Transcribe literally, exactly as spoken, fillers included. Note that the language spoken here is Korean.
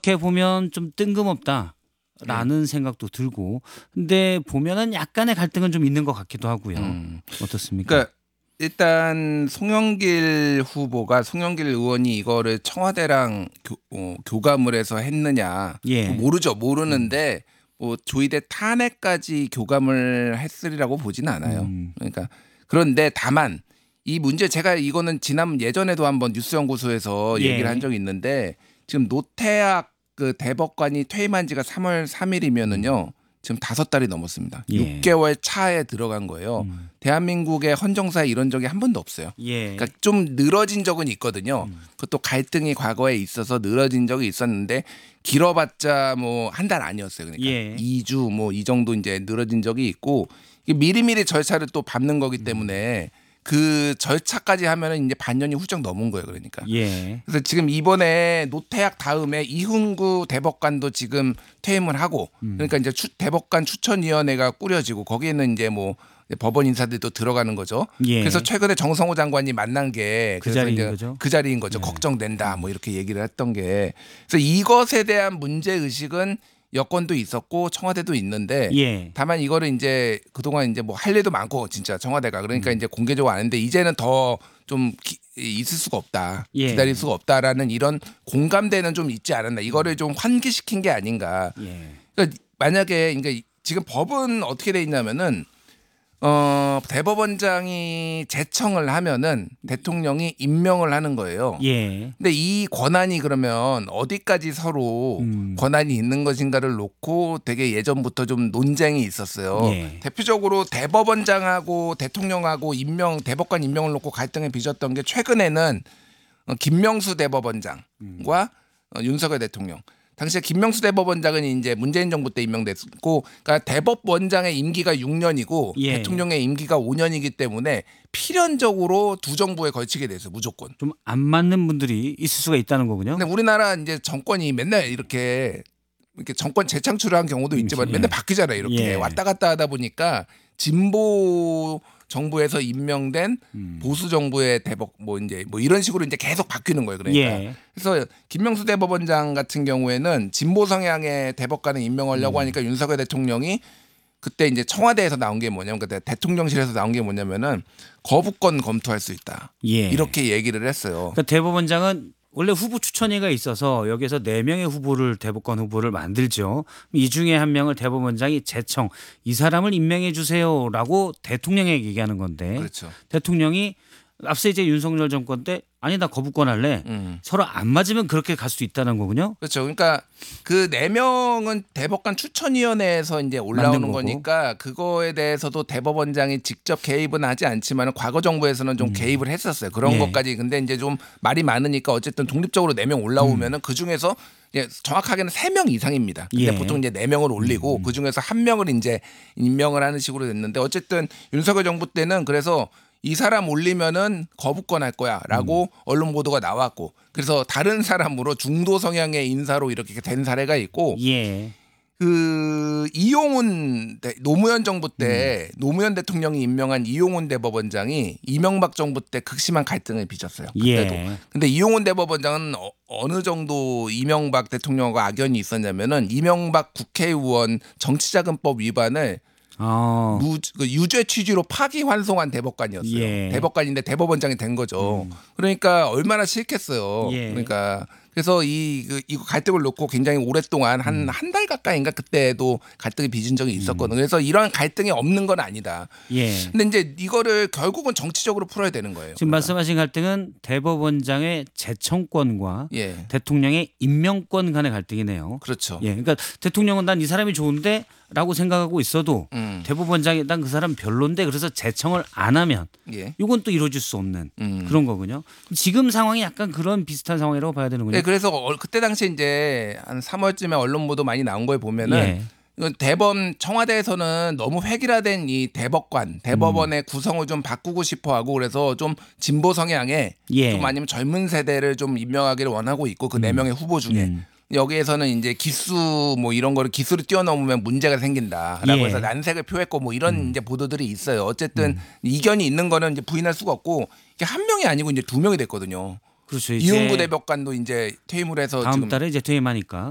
그렇게 보면 좀 뜬금없다라는 네. 생각도 들고 근데 보면은 약간의 갈등은 좀 있는 것 같기도 하고요. 음. 어떻습니까? 그러니까 일단 송영길 후보가 송영길 의원이 이거를 청와대랑 교, 어, 교감을 해서 했느냐 예. 모르죠. 모르는데 뭐 조이대 탄핵까지 교감을 했으리라고 보지는 않아요. 음. 그러니까 그런데 다만 이 문제 제가 이거는 지난 예전에도 한번 뉴스연구소에서 예. 얘기를 한 적이 있는데 지금 노태악 그 대법관이 퇴임한 지가 삼월 삼일이면은요. 음. 지금 다섯 달이 넘었습니다. 예. 육 개월 차에 들어간 거예요. 음. 대한민국의 헌정사에 이런 적이 한 번도 없어요. 예. 그러니까 좀 늘어진 적은 있거든요. 음. 그것도 갈등이 과거에 있어서 늘어진 적이 있었는데 길어봤자 뭐 한 달 아니었어요. 그러니까 예. 이 주 뭐 이 정도 이제 늘어진 적이 있고 미리미리 절차를 또 밟는 거기 때문에 음. 그 절차까지 하면은 이제 반년이 훌쩍 넘은 거예요. 그러니까. 예. 그래서 지금 이번에 노태악 다음에 이훈구 대법관도 지금 퇴임을 하고 음. 그러니까 이제 추, 대법관 추천위원회가 꾸려지고 거기에는 이제 뭐 법원 인사들도 들어가는 거죠. 예. 그래서 최근에 정성호 장관이 만난 게 그 자리인 거죠. 그 자리인 거죠. 예. 걱정된다 뭐 이렇게 얘기를 했던 게 그래서 이것에 대한 문제 의식은 여권도 있었고 청와대도 있는데 예. 다만 이거를 이제 그동안 이제 뭐 할 일도 많고 진짜 청와대가 그러니까 음. 이제 공개적으로 아는데 이제는 더 좀 있을 수가 없다. 예. 기다릴 수가 없다라는 이런 공감대는 좀 있지 않았나. 이거를 좀 환기시킨 게 아닌가. 예. 그러니까 만약에 그러니까 지금 법은 어떻게 돼 있냐면은 어, 대법원장이 제청을 하면은 대통령이 임명을 하는 거예요. 예. 근데 이 권한이 그러면 어디까지 서로 음. 권한이 있는 것인가를 놓고 되게 예전부터 좀 논쟁이 있었어요. 예. 대표적으로 대법원장하고 대통령하고 임명, 대법관 임명을 놓고 갈등을 빚었던 게 최근에는 김명수 대법원장과 음. 윤석열 대통령. 당시에 김명수 대법원장은 이제 문재인 정부 때 임명됐고, 그러니까 대법원장의 임기가 육 년이고 예. 대통령의 임기가 오 년이기 때문에 필연적으로 두 정부에 걸치게 돼서 무조건 좀 안 맞는 분들이 있을 수가 있다는 거군요. 근데 우리나라 이제 정권이 맨날 이렇게 이렇게 정권 재창출을 한 경우도 있지만 예. 맨날 바뀌잖아요. 이렇게 예. 왔다 갔다 하다 보니까 진보 정부에서 임명된 음. 보수 정부의 대법 뭐 이제 뭐 이런 식으로 이제 계속 바뀌는 거예요. 그러니까 예. 그래서 김명수 대법원장 같은 경우에는 진보 성향의 대법관을 임명하려고 음. 하니까 윤석열 대통령이 그때 이제 청와대에서 나온 게 뭐냐면 그때 대통령실에서 나온 게 뭐냐면은 거부권 검토할 수 있다. 예. 이렇게 얘기를 했어요. 그러니까 대법원장은 원래 후보 추천위가 있어서 여기서 네 명의 후보를 대법관 후보를 만들죠. 이 중에 한 명을 대법원장이 제청 이 사람을 임명해 주세요라고 대통령에게 얘기하는 건데 그렇죠. 대통령이 앞서 이제 윤석열 정권 때 아니 나 거부권 할래 음. 서로 안 맞으면 그렇게 갈 수 있다는 거군요. 그렇죠. 그러니까 그 네 명은 대법관 추천위원회에서 이제 올라오는 거니까 그거에 대해서도 대법원장이 직접 개입은 하지 않지만 과거 정부에서는 좀 음. 개입을 했었어요. 그런 예. 것까지. 근데 이제 좀 말이 많으니까 어쨌든 독립적으로 네 명 올라오면은 음. 그 중에서 예, 정확하게는 세 명 이상입니다. 근데 예. 보통 이제 네 명을 올리고 음. 그 중에서 한 명을 이제 임명을 하는 식으로 됐는데 어쨌든 윤석열 정부 때는 그래서 이 사람 올리면은 거부권 할 거야라고 음. 언론 보도가 나왔고 그래서 다른 사람으로 중도 성향의 인사로 이렇게 된 사례가 있고 예. 그 이용훈 노무현 정부 때 음. 노무현 대통령이 임명한 이용훈 대법원장이 이명박 정부 때 극심한 갈등을 빚었어요. 그때도. 예. 근데 이용훈 대법원장은 어, 어느 정도 이명박 대통령과 악연이 있었냐면은 이명박 국회의원 정치자금법 위반을 어. 무, 그 유죄 취지로 파기환송한 대법관이었어요. 예. 대법관인데 대법원장이 된 거죠. 음. 그러니까 얼마나 싫겠어요. 예. 그러니까 그래서 이 그, 이거 갈등을 놓고 굉장히 오랫동안 한 한 달 가까이인가 그때도 갈등이 빚은 적이 있었거든요. 그래서 이러한 갈등이 없는 건 아니다. 예. 근데 이제 이거를 결국은 정치적으로 풀어야 되는 거예요. 지금 그러니까. 말씀하신 갈등은 대법원장의 제청권과 예. 대통령의 임명권 간의 갈등이네요. 그렇죠. 예. 그러니까 대통령은 난 이 사람이 좋은데 라고 생각하고 있어도 음. 대법원장이 난 그 사람 별론데 그래서 제청을 안 하면 예. 이건 또 이루어질 수 없는 음. 그런 거군요. 지금 상황이 약간 그런 비슷한 상황이라고 봐야 되는군요. 네, 그래서 그때 당시 이제 한 삼월쯤에 언론 보도 많이 나온 거에 보면은 예. 대법 청와대에서는 너무 획일화된 이 대법관 대법원의 음. 구성을 좀 바꾸고 싶어하고 그래서 좀 진보 성향의 예. 좀 아니면 젊은 세대를 좀 임명하기를 원하고 있고 그 네 음. 명의 후보 중에 음. 여기에서는 이제 기수 뭐 이런 거를 기수를 뛰어넘으면 문제가 생긴다라고 예. 해서 난색을 표했고 뭐 이런 음. 이제 보도들이 있어요. 어쨌든 음. 이견이 있는 거는 이제 부인할 수가 없고 이게 한 명이 아니고 이제 두 명이 됐거든요. 그렇죠. 이용구 대법관도 이제 퇴임을 해서 다음 지금 달에 이제 퇴임하니까.